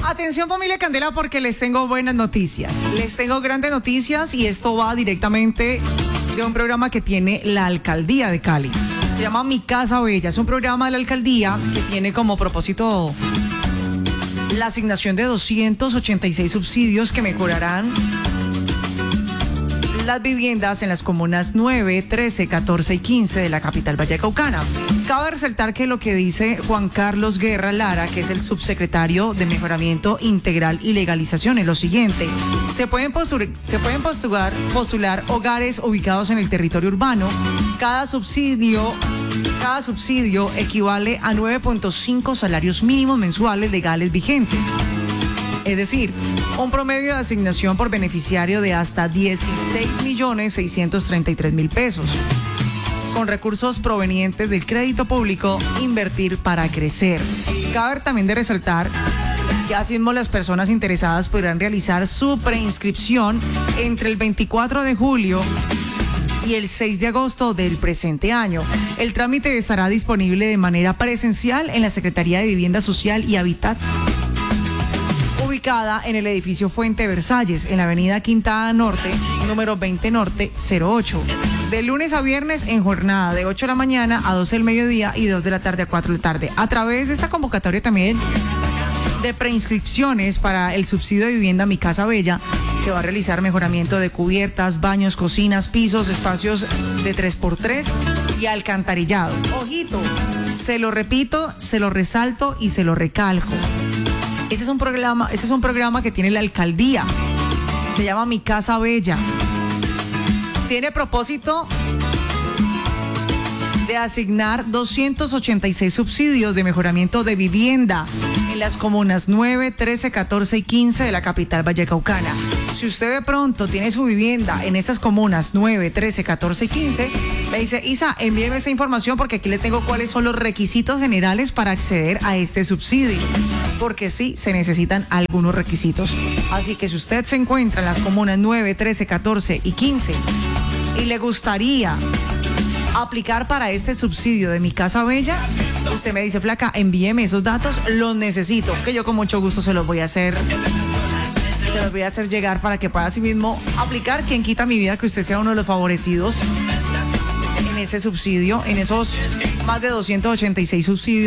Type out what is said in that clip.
Atención familia Candela porque les tengo buenas noticias. Les tengo grandes noticias y esto va directamente de un programa que tiene la Alcaldía de Cali. Se llama Mi Casa Bella. Es un programa de la Alcaldía que tiene como propósito la asignación de 286 subsidios que mejorarán las viviendas en las comunas 9, 13, 14 y 15 de la capital vallecaucana. Cabe resaltar que lo que dice Juan Carlos Guerra Lara, que es el subsecretario de Mejoramiento Integral y Legalización, es lo siguiente. Se pueden postular hogares ubicados en el territorio urbano. Cada subsidio equivale a 9.5 salarios mínimos mensuales legales vigentes. Es decir, un promedio de asignación por beneficiario de hasta 16.633.000 pesos. Con recursos provenientes del crédito público, invertir para crecer. Cabe también de resaltar que asimismo las personas interesadas podrán realizar su preinscripción entre el 24 de julio y el 6 de agosto del presente año. El trámite estará disponible de manera presencial en la Secretaría de Vivienda Social y Hábitat, ubicada en el edificio Fuente Versalles, en la avenida Quinta Norte, número 20 Norte 08. De lunes a viernes en jornada de 8 de la mañana a 12 del mediodía y 2 de la tarde a 4 de la tarde. A través de esta convocatoria también de preinscripciones para el subsidio de vivienda Mi Casa Bella, se va a realizar mejoramiento de cubiertas, baños, cocinas, pisos, espacios de 3x3 y alcantarillado. Ojito, se lo repito, se lo resalto y se lo recalco. Este es un programa que tiene la alcaldía. Se llama Mi Casa Bella. Tiene propósito de asignar 286 subsidios de mejoramiento de vivienda en las comunas 9, 13, 14 y 15 de la capital vallecaucana. Si usted de pronto tiene su vivienda en estas comunas 9, 13, 14 y 15, me dice, Isa, envíeme esa información porque aquí le tengo cuáles son los requisitos generales para acceder a este subsidio. Porque sí, se necesitan algunos requisitos. Así que si usted se encuentra en las comunas 9, 13, 14 y 15 y le gustaría aplicar para este subsidio de Mi Casa Bella, usted me dice, flaca, envíeme esos datos, los necesito, que yo con mucho gusto se los voy a hacer llegar para que pueda así mismo aplicar. Quien quita mi vida que usted sea uno de los favorecidos en ese subsidio, en esos más de 286 subsidios